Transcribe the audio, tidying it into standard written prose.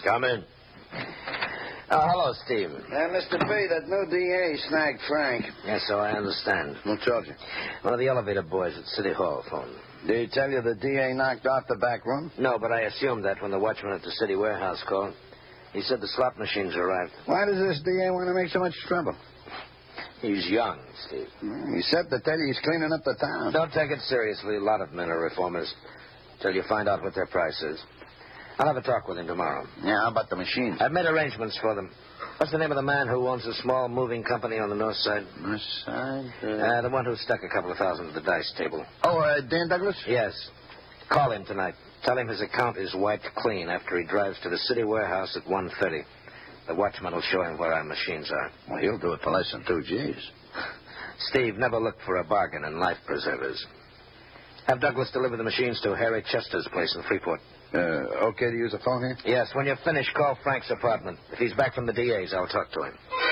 Come in. Hello, Steve. Mr. B, that new DA snagged Frank. Yes, so I understand. Who told you? One of the elevator boys at City Hall phoned. Did he tell you the DA knocked off the back room? No, but I assumed that when the watchman at the city warehouse called. He said the slot machines arrived. Why does this DA want to make so much trouble? He's young, Steve. He said to tell you he's cleaning up the town. Don't take it seriously. A lot of men are reformers. Till you find out what their price is. I'll have a talk with him tomorrow. Yeah, how about the machines? I've made arrangements for them. What's the name of the man who owns a small moving company on the north side? North side? The one who stuck a couple of thousand at the dice table. Oh, Dan Douglas? Yes. Call him tonight. Tell him his account is wiped clean after he drives to the city warehouse at 1:30. The watchman will show him where our machines are. Well, he'll do it for less than 2 G's. Steve, never look for a bargain in life preservers. Have Douglas deliver the machines to Harry Chester's place in Freeport. Okay to use the phone here? Yes, when you're finished, call Frank's apartment. If he's back from the DA's, I'll talk to him.